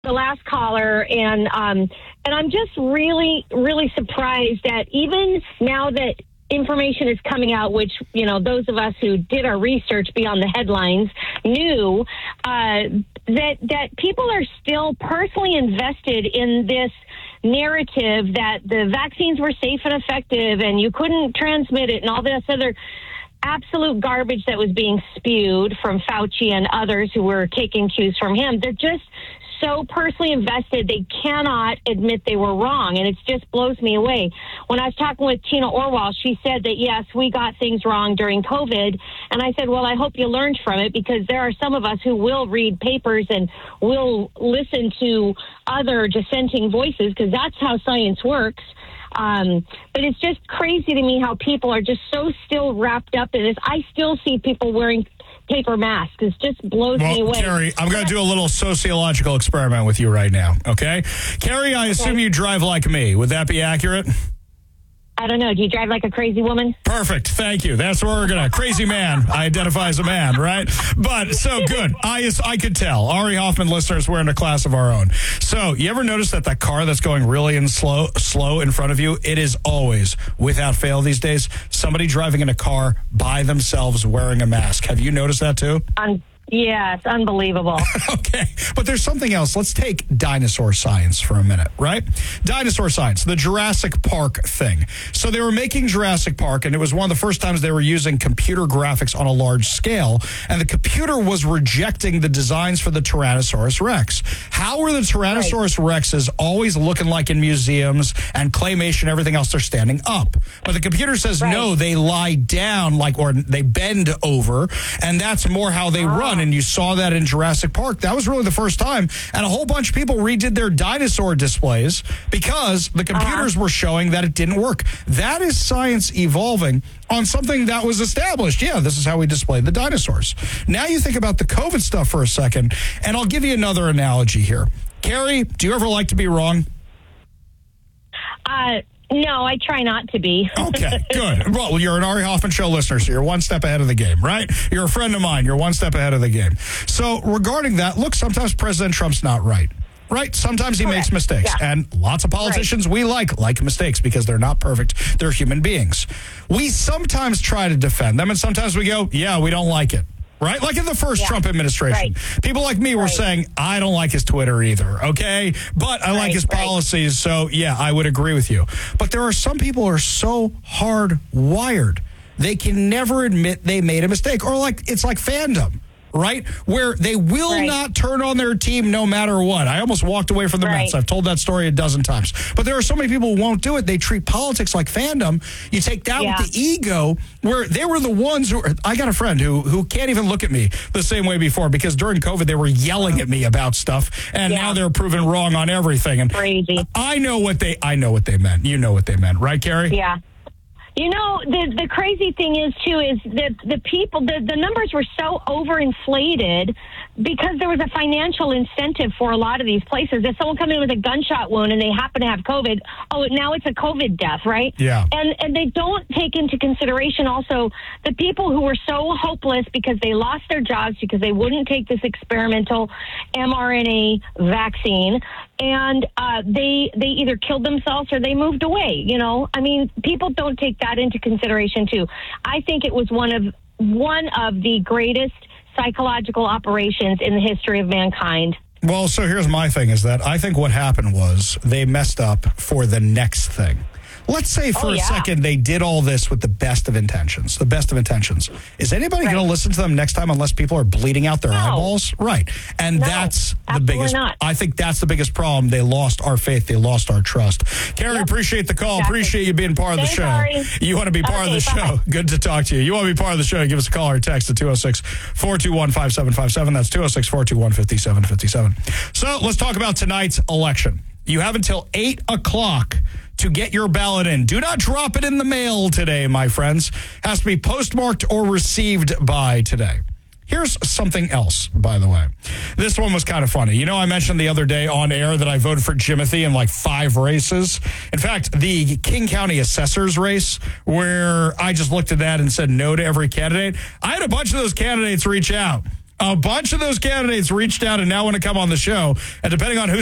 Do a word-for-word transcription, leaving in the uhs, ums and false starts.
the last caller, and um, and I'm just really, really surprised that even now that information is coming out, which, you know, those of us who did our research beyond the headlines knew, uh, that that people are still personally invested in this narrative that the vaccines were safe and effective and you couldn't transmit it and all this other absolute garbage that was being spewed from Fauci and others who were taking cues from him. They're just so personally invested, they cannot admit they were wrong, and it just blows me away. When I was talking with Tina Orwell, she said that, yes, we got things wrong during COVID, and I said, well, I hope you learned from it, because there are some of us who will read papers and will listen to other dissenting voices, because that's how science works. Um, but it's just crazy to me how people are just so still wrapped up in this. I still see people wearing paper masks. It just blows well, me away. Carrie, I'm going to do a little sociological experiment with you right now, okay? Carrie, I assume okay. you drive like me. Would that be accurate? I don't know. Do you drive like a crazy woman? Perfect. Thank you. That's where we're going to. Crazy man. I identify as a man, right? But so good. I I could tell. Ari Hoffman listeners, we're in a class of our own. So you ever notice that that car that's going really in slow, slow in front of you, it is always, without fail these days, somebody driving in a car by themselves wearing a mask. Have you noticed that too? Um, yeah, it's unbelievable. Okay, but there's something else. Let's take dinosaur science for a minute, right? Dinosaur science, the Jurassic Park thing. So they were making Jurassic Park, and it was one of the first times they were using computer graphics on a large scale, and the computer was rejecting the designs for the Tyrannosaurus Rex. How are the Tyrannosaurus right. Rexes always looking like in museums and claymation, everything else, they're standing up? But the computer says, right. no, they lie down, like, or they bend over, and that's more how they oh. run. And you saw that in Jurassic Park. That was really the first time. And a whole bunch of people redid their dinosaur displays because the computers uh-huh. were showing that it didn't work. That is science evolving on something that was established. Yeah, this is how we displayed the dinosaurs. Now you think about the COVID stuff for a second, and I'll give you another analogy here. Carrie, do you ever like to be wrong? Uh No, I try not to be. Okay, good. Well, you're an Ari Hoffman Show listener, so you're one step ahead of the game, right? You're a friend of mine. You're one step ahead of the game. So regarding that, look, sometimes President Trump's not right. Right? Sometimes he Correct. makes mistakes. Yeah. And lots of politicians right. we like, like mistakes because they're not perfect. They're human beings. We sometimes try to defend them, and sometimes we go, yeah, we don't like it. Right? Like in the first yeah. Trump administration. Right. People like me were right. saying, I don't like his Twitter either, okay? But I right, like his right. policies, so yeah, I would agree with you. But there are some people who are so hardwired, they can never admit they made a mistake. Or like it's like fandom, right? Where they will right. not turn on their team no matter what. I almost walked away from the right. Mets. I've told that story a dozen times. But there are so many people who won't do it. They treat politics like fandom. You take that yeah. with the ego, where they were the ones who... I got a friend who who can't even look at me the same way before, because during COVID, they were yelling at me about stuff, and yeah. now they're proven wrong on everything. And crazy. I know what they I know what they meant. You know what they meant. Right, Carrie? Yeah. You know, the the crazy thing is, too, is that the people, the, the numbers were so overinflated because there was a financial incentive for a lot of these places. If someone comes in with a gunshot wound and they happen to have COVID, oh, now it's a COVID death, right? Yeah. And, and they don't take into consideration also the people who were so hopeless because they lost their jobs because they wouldn't take this experimental mRNA vaccine. And uh, they they either killed themselves or they moved away. You know, I mean, people don't take that into consideration too. I think it was one of one of the greatest psychological operations in the history of mankind. Well, so here's my thing: is that I think what happened was they messed up for the next thing. Let's say for oh, yeah. a second they did all this with the best of intentions, the best of intentions. Is anybody right. going to listen to them next time unless people are bleeding out their no. eyeballs? Right. And no, that's the biggest, not. I think that's the biggest problem. They lost our faith. They lost our trust. Carrie, yep. appreciate the call. Exactly. Appreciate you being part of Thanks, the show. Ari. You want to be part okay, of the bye. show. Good to talk to you. You want to be part of the show, give us a call or text at two oh six, four two one, five seven five seven. That's two oh six, four two one, five seven five seven. So let's talk about tonight's election. You have until eight o'clock to get your ballot in. Do not drop it in the mail today, my friends. Has to be postmarked or received by today. Here's something else, by the way. This one was kind of funny. You know, I mentioned the other day on air that I voted for Jimothy in like five races. In fact, the King County Assessor's race, where I just looked at that and said no to every candidate. I had a bunch of those candidates reach out. A bunch of those candidates reached out and now want to come on the show. And depending on who